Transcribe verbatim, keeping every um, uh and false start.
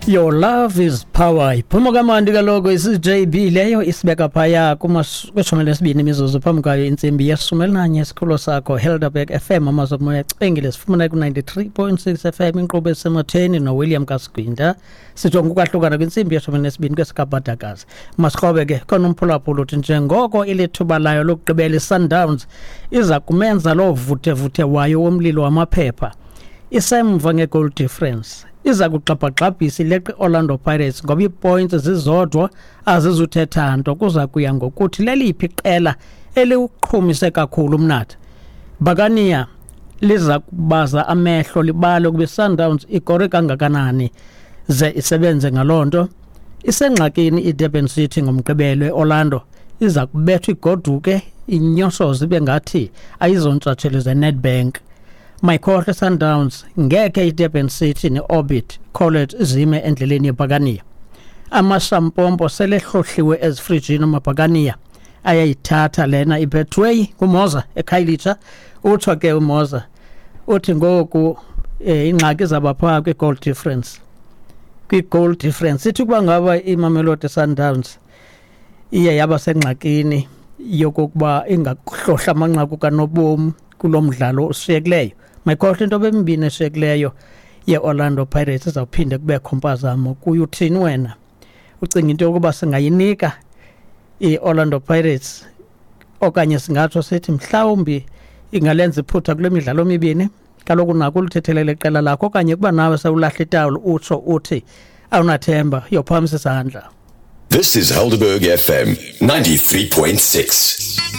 Your love is power. Iphuma kamandi kaloku isi J B leyo isibeka phaya kumashumele lesibini imizuzu phambi kwayo intsimbi yesumela nanye isikhulo sakho Helderberg F M amazomoya cengile sifumana ku ninety-three point six F M inkqubo esematheni no William Kasgwinda sijonga ukwahlukana kwintsimbi yeshumele lesibini kwesikabadakazi masikhobe ke khona umphulaphula uthi njengoko ilithuba layo lokugqibela iSundowns iza kumenza lo vuthe vuthe wayo womlilo wamaphepha isemva ngegoal difference iza kuxaphaxaphisa ileqe Orlando Pirates ngoba ipoints zizodwa azizuthetha nto kuza kuya ngokuthi leliphi iqela eliuqhumise kakhulu umnatha Bakania liza kubaza amehlo libalo kube Sundowns igore kangakanani ze isebenze ngalonto isengxakini iDurban City ngomgqibelo eOrlando iza kubethwa igoduke inyosozi bengathi ayizontshatshelo zeNedbank Mayikhohle Sundowns ngeke iDurban City neOrbit College izime endleleni yeBakania amashampompo selehlohliwe ezifrijini amabhakania ayayithatha lena iBetway kuMoza eKhayelitsha uthwa ke uMoza uthi ngoku eh, ingxaki zabapha kwegoal difference kwigoal difference ithi kuba ngaba iMamelodi Sundowns iye yaba sengxakini yokuba ingahlohla amanqaku kaNobom kulomdlalo oshiyekileyo Mayikhohle into bembini eshiyekileyo yeOrlando Pirates izawuphinde kube khompazamo kuyuthini wena ucinga into yokuba singayinika iOrlando Pirates okanye singatsho sithi mhlawumbi ingalenza iphutha kule midlalo emibini kaloku nako ulithethelele iqela lakho okanye kuba nawe sewulahla itawulo utsho uthi awunathemba yophamisa isandla. This is Helderberg F M ninety-three point six.